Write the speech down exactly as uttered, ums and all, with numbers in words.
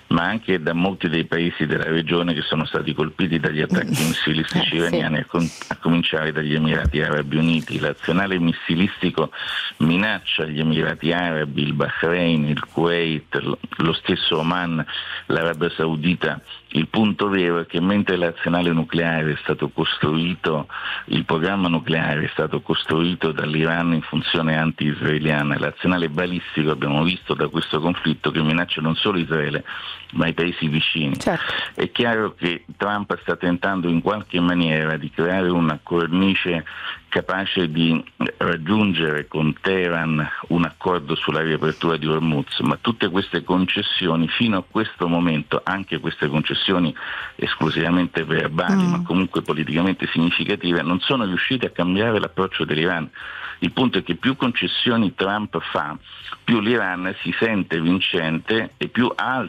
ma anche da molti dei paesi della regione che sono stati colpiti dagli attacchi missilistici eh, iraniani, sì. a, com- a cominciare dagli Emirati Arabi Uniti. L'arsenale missilistico minaccia gli Emirati Arabi, il Bahrain, il Kuwait, lo, lo stesso Oman, l'Arabia Saudita. Il punto vero è che mentre l'arsenale nucleare è stato costruito, il programma nucleare è stato costruito dall'Iran in funzione anti-israeliana, l'arsenale balistico abbiamo visto da questo conflitto che minaccia non solo Israele ma i paesi vicini. Certo. È chiaro che Trump sta tentando in qualche maniera di creare una cornice capace di raggiungere con Teheran un accordo sulla riapertura di Hormuz, ma tutte queste concessioni fino a questo momento, anche queste concessioni esclusivamente verbali mm. ma comunque politicamente significative, non sono riuscite a cambiare l'approccio dell'Iran. Il punto è che più concessioni Trump fa, più l'Iran si sente vincente e più alza